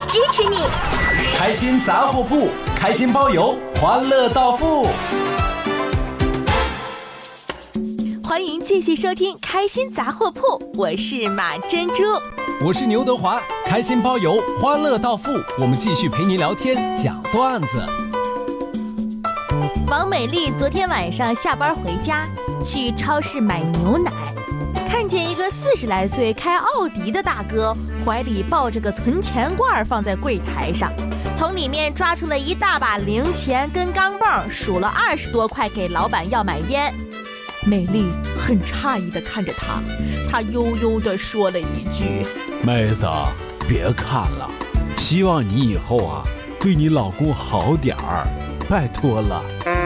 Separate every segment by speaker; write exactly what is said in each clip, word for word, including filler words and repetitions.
Speaker 1: 支持你。
Speaker 2: 开心杂货铺，开心包邮，欢乐到付。
Speaker 3: 欢迎继续收听开心杂货铺，我是马珍珠，
Speaker 2: 我是牛德华。开心包邮，欢乐到付，我们继续陪您聊天讲段子。
Speaker 3: 王美丽昨天晚上下班回家，去超市买牛奶，看见一个四十来岁开奥迪的大哥，怀里抱着个存钱罐放在柜台上，从里面抓出了一大把零钱跟钢镚，数了二十多块给老板要买烟。美丽很诧异地看着他，他悠悠地说了一句：
Speaker 4: 妹子，别看了，希望你以后啊对你老公好点儿，拜托了。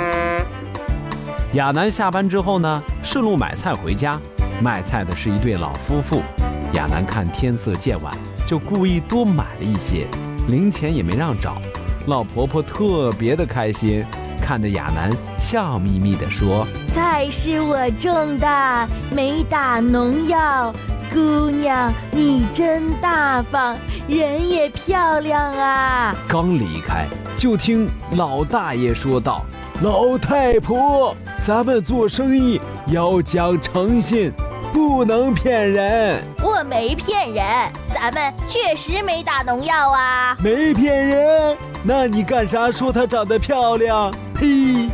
Speaker 4: 亚楠下班之后呢，顺路买菜回家，卖菜的是一对老夫妇。亚楠看天色渐晚，就故意多买了一些，零钱也没让找。老婆婆特别的开心，看着亚楠笑眯眯地说：
Speaker 3: 菜是我种的，没打农药，姑娘你真大方，人也漂亮啊。
Speaker 4: 刚离开，就听老大爷说道：老太婆，咱们做生意要讲诚信，不能骗人。
Speaker 3: 我没骗人，咱们确实没打农药啊。
Speaker 4: 没骗人？那你干啥说她长得漂亮？嘿！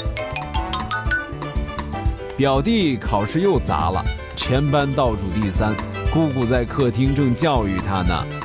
Speaker 4: 表弟考试又砸了，全班倒数第三，姑姑在客厅正教育他呢。